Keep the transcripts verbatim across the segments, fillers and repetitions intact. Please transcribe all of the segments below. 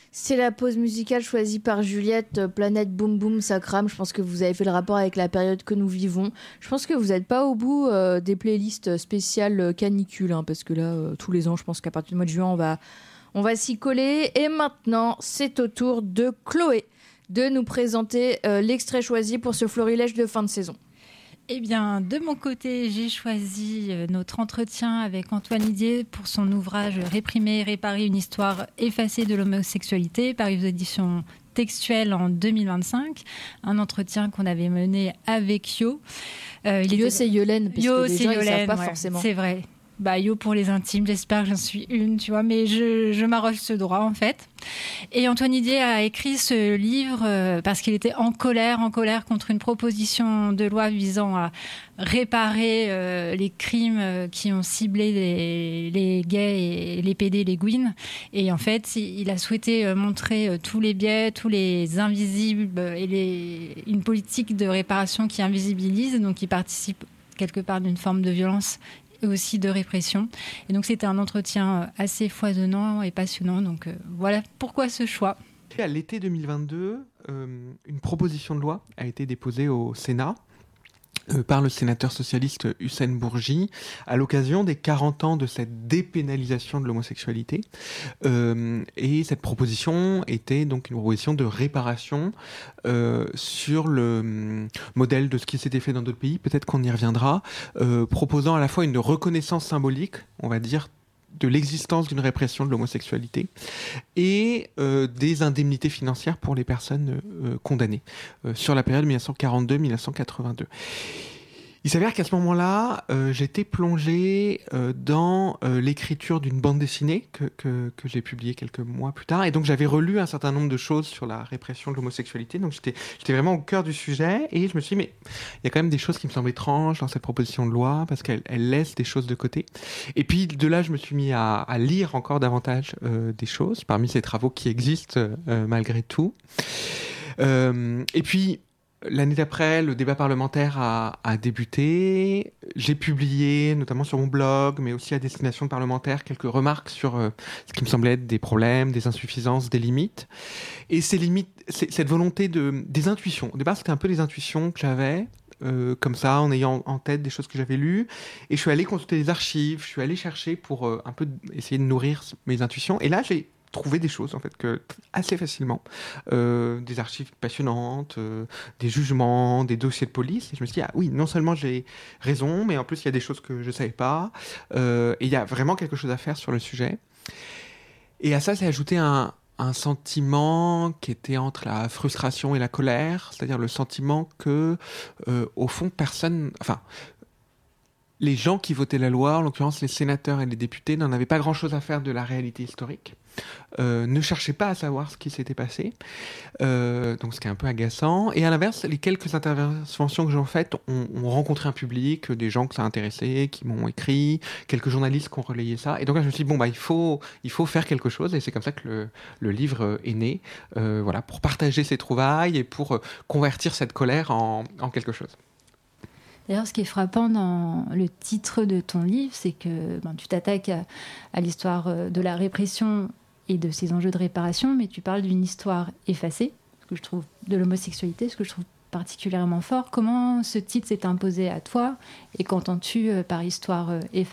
C'est la pause musicale choisie par Juliette, euh, Planète Boum Boum, ça crame. Je pense que vous avez fait le rapport avec la période que nous vivons. Je pense que vous n'êtes pas au bout euh, des playlists spéciales euh, canicule, hein, parce que là, euh, tous les ans, je pense qu'à partir du mois de juin, on va, on va s'y coller. Et maintenant, c'est au tour de Chloé de nous présenter euh, l'extrait choisi pour ce florilège de fin de saison. Eh bien, de mon côté, j'ai choisi notre entretien avec Antoine Didier pour son ouvrage « Réprimer et réparer une histoire effacée de l'homosexualité » paru aux éditions Textuelles en deux mille vingt-cinq. Un entretien qu'on avait mené avec Yo. Euh, il Yo, était... c'est Yolène, parce Yo, que les c'est gens, Yolène, ils savent pas ouais, forcément. C'est vrai. Bah, Yo pour les intimes, j'espère que j'en suis une, tu vois, mais je, je m'arroge ce droit, en fait. Et Antoine Didier a écrit ce livre euh, parce qu'il était en colère, en colère contre une proposition de loi visant à réparer euh, les crimes euh, qui ont ciblé les, les gays et les pédés, les gouines. Et en fait, il a souhaité euh, montrer euh, tous les biais, tous les invisibles et les, une politique de réparation qui invisibilise, donc qui participe quelque part d'une forme de violence et aussi de répression. Et donc, c'était un entretien assez foisonnant et passionnant. Donc, euh, voilà pourquoi ce choix. À l'été deux mille vingt-deux, euh, une proposition de loi a été déposée au Sénat euh, par le sénateur socialiste Hussein Bourgi à l'occasion des quarante ans de cette dépénalisation de l'homosexualité. Euh, et cette proposition était donc une proposition de réparation euh, sur le hum, modèle de ce qui s'était fait dans d'autres pays, peut-être qu'on y reviendra, euh, proposant à la fois une reconnaissance symbolique, on va dire, de l'existence d'une répression de l'homosexualité et euh, des indemnités financières pour les personnes euh, condamnées euh, sur la période dix-neuf cent quarante-deux à dix-neuf cent quatre-vingt-deux. Il s'avère qu'à ce moment-là, euh, j'étais plongé euh, dans euh, l'écriture d'une bande dessinée que, que, que j'ai publiée quelques mois plus tard. Et donc, j'avais relu un certain nombre de choses sur la répression de l'homosexualité. Donc, j'étais, j'étais vraiment au cœur du sujet. Et je me suis dit, mais il y a quand même des choses qui me semblent étranges dans cette proposition de loi parce qu'elle elle laisse des choses de côté. Et puis, de là, je me suis mis à, à lire encore davantage euh, des choses parmi ces travaux qui existent euh, malgré tout. Euh, et puis... L'année d'après, le débat parlementaire a, a débuté. J'ai publié, notamment sur mon blog, mais aussi à destination de parlementaires, quelques remarques sur euh, ce qui me semblait être des problèmes, des insuffisances, des limites. Et ces limites, c'est, cette volonté de, des intuitions. Au départ, c'était un peu les intuitions que j'avais, euh, comme ça, en ayant en tête des choses que j'avais lues. Et je suis allé consulter les archives, je suis allé chercher pour euh, un peu essayer de nourrir mes intuitions. Et là, j'ai trouver des choses en fait que assez facilement, euh, des archives passionnantes, euh, des jugements, des dossiers de police. Et je me suis dit ah oui, non seulement j'ai raison, mais en plus il y a des choses que je savais pas. Euh, et il y a vraiment quelque chose à faire sur le sujet. Et à ça, s'est ajouté un un sentiment qui était entre la frustration et la colère, c'est-à-dire le sentiment que euh, au fond personne, enfin les gens qui votaient la loi, en l'occurrence les sénateurs et les députés, n'en avaient pas grand-chose à faire de la réalité historique, euh, ne cherchaient pas à savoir ce qui s'était passé, euh, donc ce qui est un peu agaçant. Et à l'inverse, les quelques interventions que j'ai faites ont, ont rencontré un public, des gens que ça intéressait, qui m'ont écrit, quelques journalistes qui ont relayé ça. Et donc là, je me suis dit, bon, bah, il faut, il faut faire quelque chose, et c'est comme ça que le, le livre est né, euh, voilà, pour partager ses trouvailles et pour euh, convertir cette colère en, en quelque chose. D'ailleurs, ce qui est frappant dans le titre de ton livre, c'est que ben, tu t'attaques à, à l'histoire de la répression et de ses enjeux de réparation, mais tu parles d'une histoire effacée, ce que je trouve, de l'homosexualité, ce que je trouve particulièrement fort. Comment ce titre s'est imposé à toi et qu'entends-tu par histoire effacée ?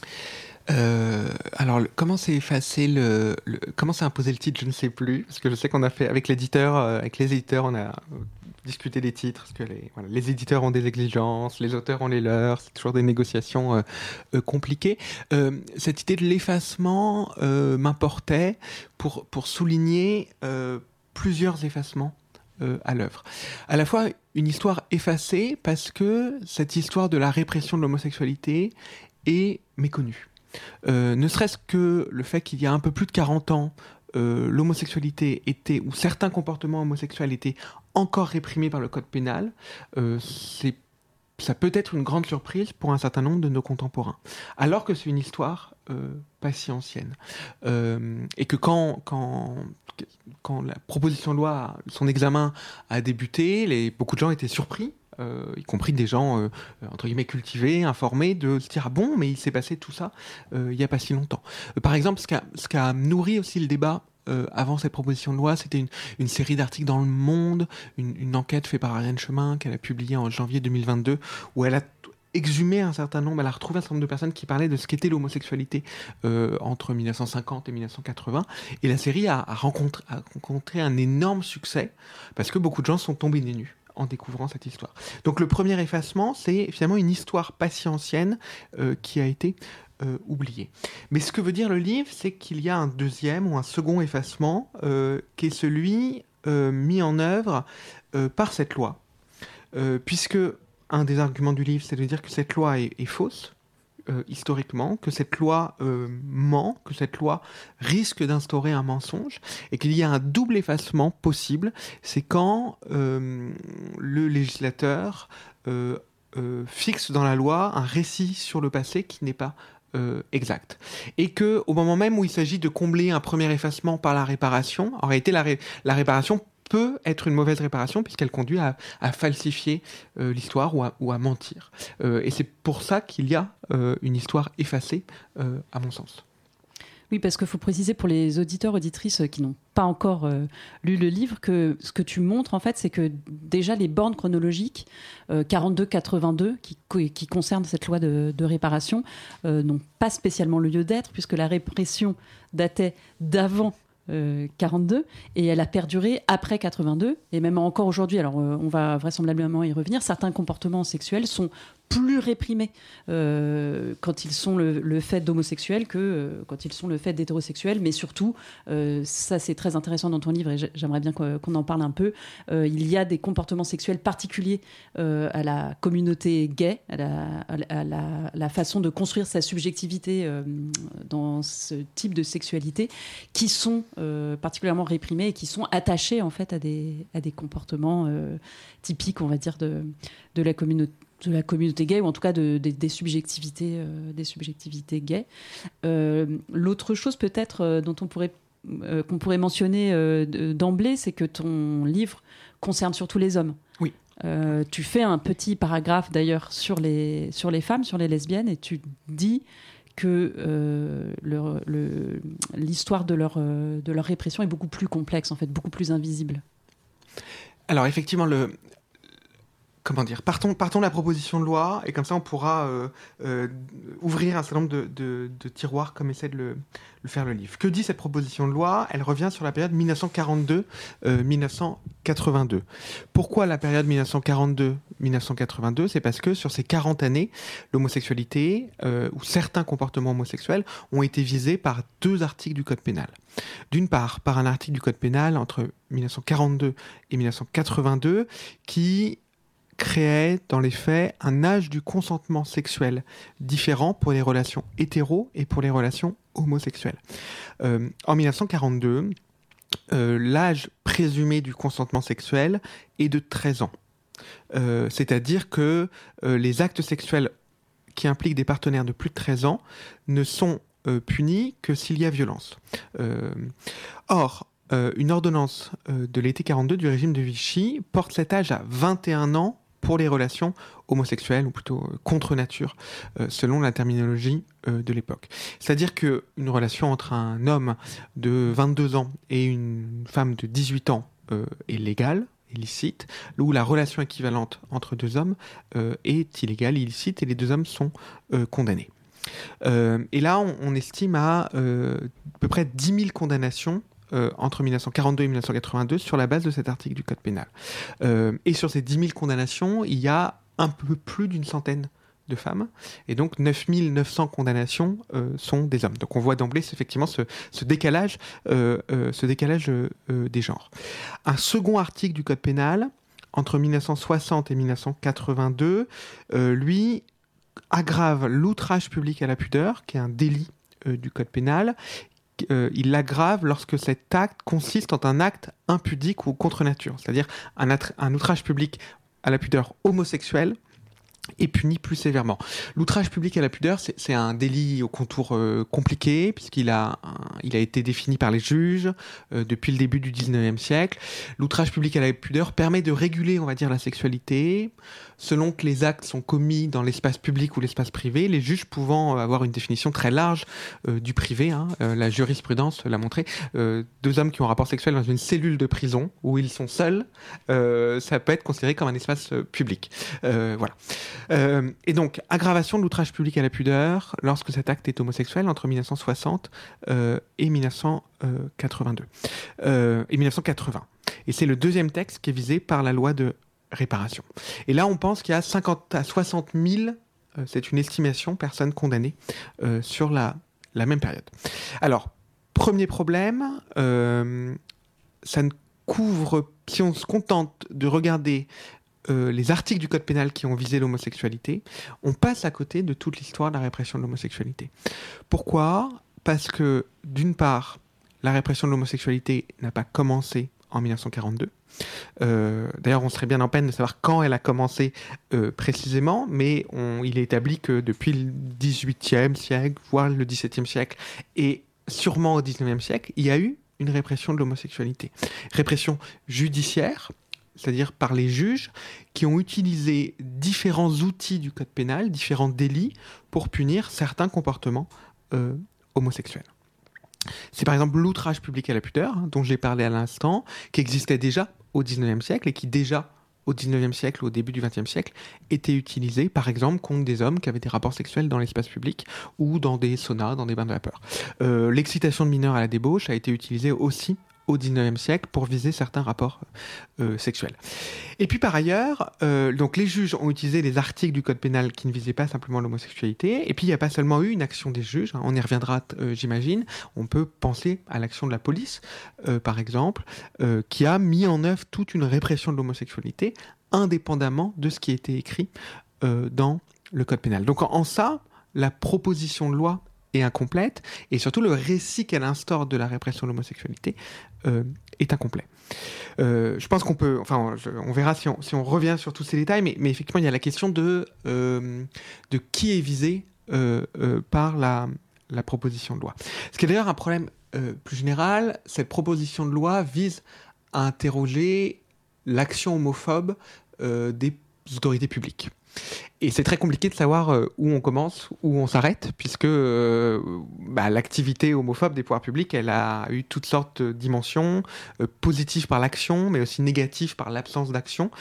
Euh, alors, le, comment s'est effacé le, le, comment s'est imposé le titre, je ne sais plus, parce que je sais qu'on a fait avec l'éditeur, euh, avec les éditeurs, on a euh, discuté des titres, parce que les, voilà, les éditeurs ont des exigences, les auteurs ont les leurs, c'est toujours des négociations euh, euh, compliquées. Euh, cette idée de l'effacement euh, m'importait pour pour souligner euh, plusieurs effacements euh, à l'œuvre. À la fois une histoire effacée parce que cette histoire de la répression de l'homosexualité est méconnue. Euh, ne serait-ce que le fait qu'il y a un peu plus de quarante ans, euh, l'homosexualité était, ou certains comportements homosexuels étaient encore réprimés par le code pénal, euh, c'est, ça peut être une grande surprise pour un certain nombre de nos contemporains. Alors que c'est une histoire euh, pas si ancienne. Euh, et que quand, quand, quand la proposition de loi, son examen a débuté, les, beaucoup de gens étaient surpris. Euh, y compris des gens euh, entre guillemets cultivés, informés, de se dire ah bon, mais il s'est passé tout ça euh, il n'y a pas si longtemps. Euh, par exemple, ce qui a, ce qui a nourri aussi le débat euh, avant cette proposition de loi, c'était une, une série d'articles dans Le Monde, une, une enquête faite par Ariane Chemin qu'elle a publiée en janvier deux mille vingt-deux, où elle a exhumé un certain nombre, elle a retrouvé un certain nombre de personnes qui parlaient de ce qu'était l'homosexualité euh, entre dix-neuf cent cinquante et dix-neuf cent quatre-vingts. Et la série a, a, rencontré, a rencontré un énorme succès parce que beaucoup de gens sont tombés des nues en découvrant cette histoire. Donc le premier effacement, c'est finalement une histoire pas si ancienne euh, qui a été euh, oubliée. Mais ce que veut dire le livre, c'est qu'il y a un deuxième ou un second effacement euh, qui est celui euh, mis en œuvre euh, par cette loi. Euh, puisque un des arguments du livre, c'est de dire que cette loi est, est fausse, euh, historiquement, que cette loi euh, ment, que cette loi risque d'instaurer un mensonge, et qu'il y a un double effacement possible. C'est quand euh, le législateur euh, euh, fixe dans la loi un récit sur le passé qui n'est pas euh, exact. Et qu'au moment même où il s'agit de combler un premier effacement par la réparation, en réalité, la, ré- la réparation peut être une mauvaise réparation puisqu'elle conduit à, à falsifier euh, l'histoire ou à, ou à mentir. Euh, et c'est pour ça qu'il y a euh, une histoire effacée, euh, à mon sens. Oui, parce qu'il faut préciser pour les auditeurs, auditrices qui n'ont pas encore euh, lu le livre, que ce que tu montres, en fait, c'est que déjà les bornes chronologiques, euh, quarante-deux quatre-vingt-deux, qui, qui concernent cette loi de, de réparation, euh, n'ont pas spécialement le lieu d'être, puisque la répression datait d'avant Euh, quarante-deux, et elle a perduré après quatre-vingt-deux, et même encore aujourd'hui. Alors euh, on va vraisemblablement y revenir. Certains comportements sexuels sont plus réprimés euh, quand ils sont le, le fait d'homosexuels que euh, quand ils sont le fait d'hétérosexuels, mais surtout, euh, ça c'est très intéressant dans ton livre et j'aimerais bien qu'on en parle un peu, euh, il y a des comportements sexuels particuliers euh, à la communauté gay, à la, à la, la façon de construire sa subjectivité euh, dans ce type de sexualité, qui sont euh, particulièrement réprimés et qui sont attachés en fait à des, à des comportements euh, typiques, on va dire, de, de la communauté de la communauté gay, ou en tout cas de, de, des, subjectivités, euh, des subjectivités gays. Euh, l'autre chose peut-être euh, dont on pourrait, euh, qu'on pourrait mentionner euh, d'emblée, c'est que ton livre concerne surtout les hommes. Oui. Euh, tu fais un petit paragraphe d'ailleurs sur les, sur les femmes, sur les lesbiennes, et tu dis que euh, le, le, l'histoire de leur, euh, de leur répression est beaucoup plus complexe, en fait, beaucoup plus invisible. Alors effectivement, le... Comment dire, partons, partons de la proposition de loi et comme ça on pourra euh, euh, ouvrir un certain nombre de, de, de tiroirs comme essaie de le, le faire le livre. Que dit cette proposition de loi ? Elle revient sur la période dix-neuf cent quarante-deux à dix-neuf cent quatre-vingt-deux. Pourquoi la période dix-neuf cent quarante-deux à dix-neuf cent quatre-vingt-deux ? C'est parce que sur ces quarante années, l'homosexualité euh, ou certains comportements homosexuels ont été visés par deux articles du Code pénal. D'une part, par un article du Code pénal entre dix-neuf cent quarante-deux et dix-neuf cent quatre-vingt-deux qui créait dans les faits un âge du consentement sexuel différent pour les relations hétéros et pour les relations homosexuelles. Euh, en dix-neuf cent quarante-deux, euh, l'âge présumé du consentement sexuel est de treize ans. Euh, c'est-à-dire que euh, les actes sexuels qui impliquent des partenaires de plus de treize ans ne sont euh, punis que s'il y a violence. Euh, or, euh, une ordonnance euh, de l'été quarante-deux du régime de Vichy porte cet âge à vingt et un ans pour les relations homosexuelles, ou plutôt euh, contre nature, euh, selon la terminologie euh, de l'époque. C'est-à-dire qu'une relation entre un homme de vingt-deux ans et une femme de dix-huit ans euh, est légale, illicite, où la relation équivalente entre deux hommes euh, est illégale, illicite, et les deux hommes sont euh, condamnés. Euh, et là, on, on estime à euh, à peu près dix mille condamnations Euh, entre dix-neuf cent quarante-deux et dix-neuf cent quatre-vingt-deux sur la base de cet article du Code pénal. Euh, et sur ces dix mille condamnations, il y a un peu plus d'une centaine de femmes, et donc neuf mille neuf cents condamnations euh, sont des hommes. Donc on voit d'emblée effectivement ce, ce décalage, euh, euh, ce décalage euh, des genres. Un second article du Code pénal, entre dix-neuf cent soixante et dix-neuf cent quatre-vingt-deux, euh, lui aggrave l'outrage public à la pudeur, qui est un délit euh, du Code pénal. Euh, il l'aggrave lorsque cet acte consiste en un acte impudique ou contre nature, c'est-à-dire un, attr- un outrage public à la pudeur homosexuelle est puni plus sévèrement. L'outrage public à la pudeur, c'est, c'est un délit au contour euh, compliqué, puisqu'il a, un, il a été défini par les juges euh, depuis le début du dix-neuvième siècle. L'outrage public à la pudeur permet de réguler, on va dire, la sexualité, selon que les actes sont commis dans l'espace public ou l'espace privé, les juges pouvant avoir une définition très large euh, du privé. Hein, euh, la jurisprudence l'a montré. Euh, deux hommes qui ont un rapport sexuel dans une cellule de prison, où ils sont seuls, euh, ça peut être considéré comme un espace euh, public. Euh, voilà. Euh, et donc, aggravation de l'outrage public à la pudeur lorsque cet acte est homosexuel entre dix-neuf cent soixante euh, et dix-neuf cent quatre-vingt-deux. Euh, et dix-neuf cent quatre-vingts. Et c'est le deuxième texte qui est visé par la loi de réparation. Et là, on pense qu'il y a cinquante à soixante mille, euh, c'est une estimation, personnes condamnées euh, sur la, la même période. Alors, premier problème, euh, ça ne couvre, si on se contente de regarder Euh, les articles du code pénal qui ont visé l'homosexualité, on passe à côté de toute l'histoire de la répression de l'homosexualité. Pourquoi ? Parce que, d'une part, la répression de l'homosexualité n'a pas commencé en dix-neuf cent quarante-deux. Euh, d'ailleurs, on serait bien en peine de savoir quand elle a commencé euh, précisément, mais on, il est établi que depuis le dix-huitième siècle, voire le dix-septième siècle, et sûrement au dix-neuvième siècle, il y a eu une répression de l'homosexualité. Répression judiciaire, c'est-à-dire par les juges qui ont utilisé différents outils du code pénal, différents délits, pour punir certains comportements euh, homosexuels. C'est par exemple l'outrage public à la pudeur, hein, dont j'ai parlé à l'instant, qui existait déjà au dix-neuvième siècle et qui déjà au dix-neuvième siècle, au début du vingtième siècle, était utilisé par exemple contre des hommes qui avaient des rapports sexuels dans l'espace public ou dans des saunas, dans des bains de vapeur. Euh, l'excitation de mineurs à la débauche a été utilisée aussi au dix-neuvième siècle pour viser certains rapports euh, sexuels. Et puis par ailleurs, euh, donc les juges ont utilisé des articles du code pénal qui ne visaient pas simplement l'homosexualité, et puis il n'y a pas seulement eu une action des juges, hein, on y reviendra euh, j'imagine, on peut penser à l'action de la police, euh, par exemple, euh, qui a mis en œuvre toute une répression de l'homosexualité, indépendamment de ce qui était écrit euh, dans le code pénal. Donc en, en ça, la proposition de loi est incomplète, et surtout le récit qu'elle instaure de la répression de l'homosexualité euh, est incomplet. Euh, je pense qu'on peut, enfin, je, on verra si on, si on revient sur tous ces détails, mais, mais effectivement, il y a la question de, euh, de qui est visé euh, euh, par la, la proposition de loi. Ce qui est d'ailleurs un problème euh, plus général, cette proposition de loi vise à interroger l'action homophobe euh, des autorités publiques. Et c'est très compliqué de savoir euh, où on commence, où on s'arrête, puisque euh, bah, l'activité homophobe des pouvoirs publics, elle a eu toutes sortes de dimensions, euh, positives par l'action, mais aussi négatives par l'absence d'action.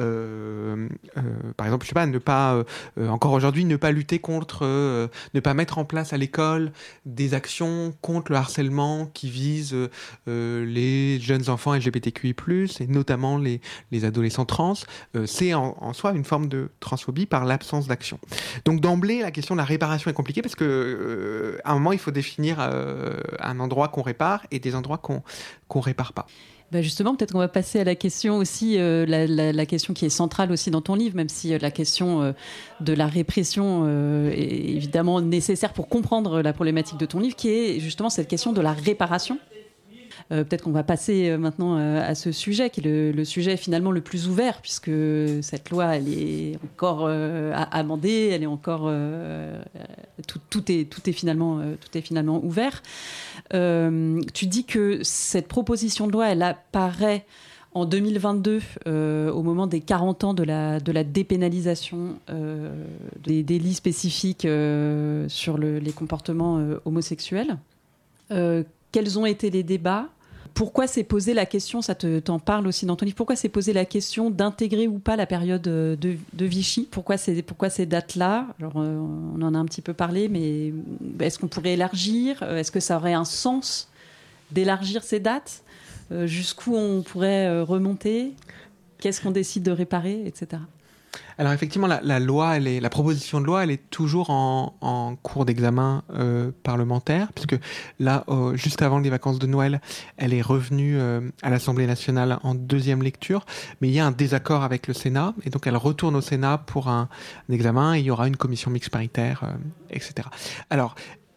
Euh, euh, par exemple, je sais pas, ne pas, euh, encore aujourd'hui, ne pas lutter contre, euh, ne pas mettre en place à l'école des actions contre le harcèlement qui visent euh, les jeunes enfants L G B T Q I plus, et notamment les, les adolescents trans. Euh, c'est en, en soi une forme de transphobie par l'absence d'action. Donc d'emblée, la question de la réparation est compliquée parce que euh, à un moment, il faut définir euh, un endroit qu'on répare et des endroits qu'on qu'on répare pas. Bah justement, peut-être qu'on va passer à la question aussi, euh, la, la, la question qui est centrale aussi dans ton livre, même si euh, la question euh, de la répression euh, est évidemment nécessaire pour comprendre la problématique de ton livre, qui est justement cette question de la réparation. Euh, peut-être qu'on va passer euh, maintenant euh, à ce sujet, qui est le, le sujet finalement le plus ouvert, puisque cette loi, elle est encore euh, amendée, elle est encore euh, tout, tout est tout est finalement euh, tout est finalement ouvert. Euh, tu dis que cette proposition de loi, elle apparaît en deux mille vingt-deux, euh, au moment des quarante ans de la, de la dépénalisation euh, des délits spécifiques euh, sur le, les comportements euh, homosexuels. Euh, quels ont été les débats ? Pourquoi s'est posé la question, ça te, t'en parle aussi dans ton livre, pourquoi s'est posé la question d'intégrer ou pas la période de, de Vichy ? Pourquoi ces, pourquoi ces dates-là ? Alors, euh, on en a un petit peu parlé, mais est-ce qu'on pourrait élargir ? Est-ce que ça aurait un sens d'élargir ces dates ? euh, Jusqu'où on pourrait euh, remonter ? Qu'est-ce qu'on décide de réparer, et cetera. Alors effectivement, la, la loi, elle est, la proposition de loi, elle est toujours en, en cours d'examen euh, parlementaire, puisque là, euh, juste avant les vacances de Noël, elle est revenue euh, à l'Assemblée nationale en deuxième lecture, mais il y a un désaccord avec le Sénat, et donc elle retourne au Sénat pour un, un examen, et il y aura une commission mixte paritaire, euh, et cetera. Alors,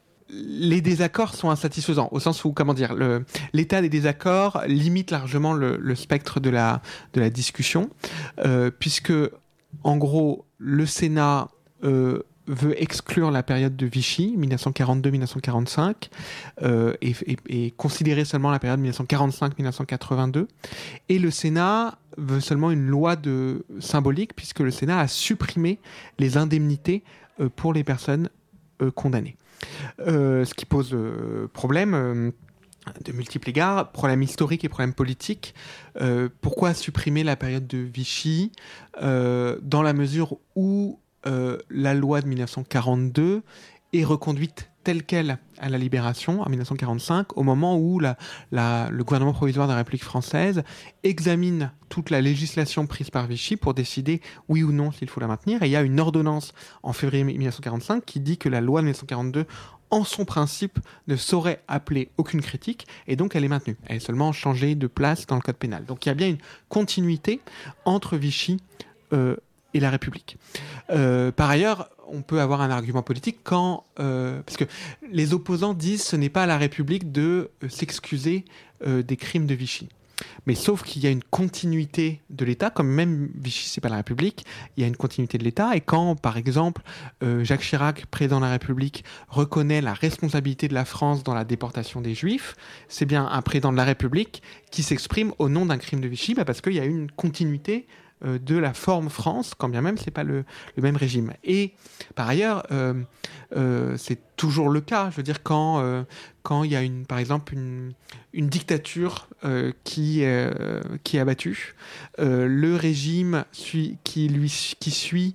les désaccords sont insatisfaisants, au sens où, comment dire, le, l'état des désaccords limite largement le, le spectre de la, de la discussion, euh, puisque en gros, le Sénat euh, veut exclure la période de Vichy, dix-neuf cent quarante-deux à dix-neuf cent quarante-cinq, euh, et, et, et considérer seulement la période dix-neuf cent quarante-cinq à dix-neuf cent quatre-vingt-deux. Et le Sénat veut seulement une loi de symbolique, puisque le Sénat a supprimé les indemnités euh, pour les personnes euh, condamnées. Euh, ce qui pose euh, problème... Euh, de multiples égards, problèmes historiques et problèmes politiques. Euh, pourquoi supprimer la période de Vichy euh, dans la mesure où euh, la loi de dix-neuf cent quarante-deux est reconduite telle quelle à la Libération en dix-neuf cent quarante-cinq, au moment où la, la, le gouvernement provisoire de la République française examine toute la législation prise par Vichy pour décider oui ou non s'il faut la maintenir. Et il y a une ordonnance en février dix-neuf cent quarante-cinq qui dit que la loi de dix-neuf cent quarante-deux en son principe, ne saurait appeler aucune critique, et donc elle est maintenue. Elle est seulement changée de place dans le code pénal. Donc il y a bien une continuité entre Vichy euh, et la République. Euh, par ailleurs, on peut avoir un argument politique quand... Euh, parce que les opposants disent que ce n'est pas à la République de euh, s'excuser euh, des crimes de Vichy. Mais sauf qu'il y a une continuité de l'État, comme même Vichy, c'est pas la République, il y a une continuité de l'État. Et quand, par exemple, euh, Jacques Chirac, président de la République, reconnaît la responsabilité de la France dans la déportation des Juifs, c'est bien un président de la République qui s'exprime au nom d'un crime de Vichy, bah parce qu'il y a une continuité euh, de la forme France, quand bien même c'est pas le, le même régime. Et par ailleurs, euh, euh, c'est toujours le cas. Je veux dire, quand euh, quand il y a une, par exemple une, une dictature euh, qui euh, qui est abattue, euh, le régime suit, qui lui qui suit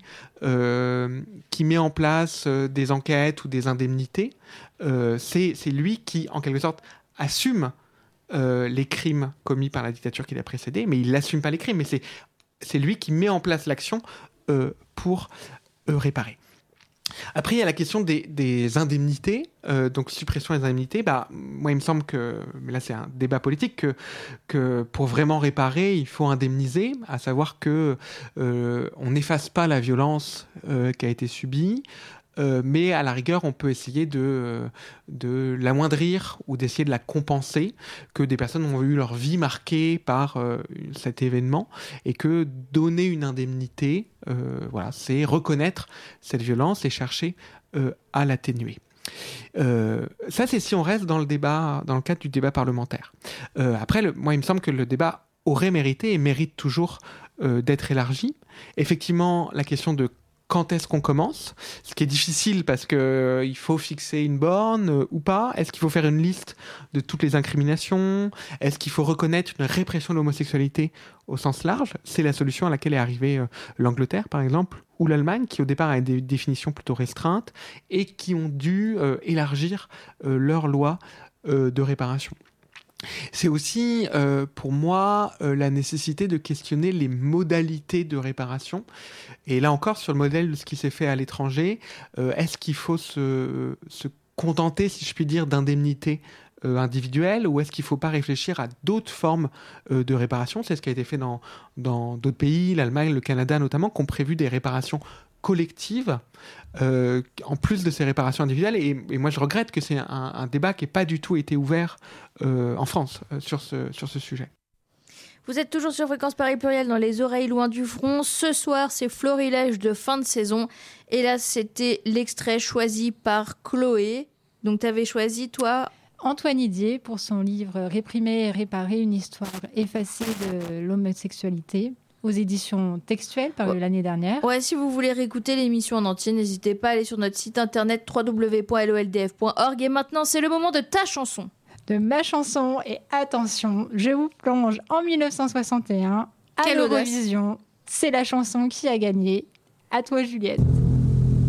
euh, qui met en place euh, des enquêtes ou des indemnités, euh, c'est c'est lui qui en quelque sorte assume euh, les crimes commis par la dictature qui l'a précédé, mais il n'assume pas les crimes, mais c'est c'est lui qui met en place l'action euh, pour euh, réparer. Après, il y a la question des, des indemnités, euh, donc suppression des indemnités. Bah, moi, il me semble que, mais là c'est un débat politique, que, que pour vraiment réparer, il faut indemniser, à savoir que euh, on n'efface pas la violence euh, qui a été subie, euh, mais à la rigueur, on peut essayer de, de l'amoindrir ou d'essayer de la compenser, que des personnes ont eu leur vie marquée par euh, cet événement, et que donner une indemnité, euh, voilà, c'est reconnaître cette violence et chercher euh, à l'atténuer. Euh, ça, c'est si on reste dans le débat, dans le cadre du débat parlementaire. Euh, après, le, moi, il me semble que le débat aurait mérité et mérite toujours euh, d'être élargi. Effectivement, la question de quand est-ce qu'on commence ? Ce qui est difficile parce qu'il euh, faut fixer une borne euh, ou pas ? Est-ce qu'il faut faire une liste de toutes les incriminations ? Est-ce qu'il faut reconnaître une répression de l'homosexualité au sens large ? C'est la solution à laquelle est arrivée euh, l'Angleterre, par exemple, ou l'Allemagne, qui au départ avait des définitions plutôt restreintes et qui ont dû euh, élargir euh, leur loi euh, de réparation. C'est aussi, euh, pour moi, euh, la nécessité de questionner les modalités de réparation. Et là encore, sur le modèle de ce qui s'est fait à l'étranger, euh, est-ce qu'il faut se, se contenter, si je puis dire, d'indemnités euh, individuelles, ou est-ce qu'il ne faut pas réfléchir à d'autres formes euh, de réparation ? C'est ce qui a été fait dans, dans d'autres pays, l'Allemagne, le Canada notamment, qui ont prévu des réparations collectives, euh, en plus de ces réparations individuelles. Et, et moi, je regrette que c'est un, un débat qui n'ait pas du tout été ouvert euh, en France euh, sur, ce, sur ce sujet. Vous êtes toujours sur Fréquence Paris Pluriel dans les oreilles loin du front. Ce soir, c'est Florilège de fin de saison. Et là, c'était l'extrait choisi par Chloé. Donc, tu avais choisi, toi... Antoine Didier, pour son livre « Réprimer et réparer, une histoire effacée de l'homosexualité », aux éditions textuelles, paru ouais. l'année dernière. Ouais, si vous voulez réécouter l'émission en entier, n'hésitez pas à aller sur notre site internet w w w point l o l d f point org. Et maintenant, c'est le moment de ta chanson. De ma chanson. Et attention, je vous plonge en dix-neuf cent soixante et un à l'Eurovision. C'est la chanson qui a gagné. À toi, Juliette.